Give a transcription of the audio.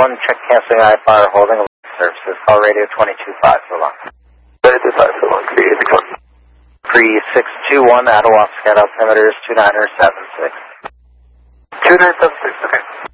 621, check canceling I-Fire holding services. Call radio 225 so long. 225 so long, 3621, Adawam, scan altimeter is 2976. 2976, okay.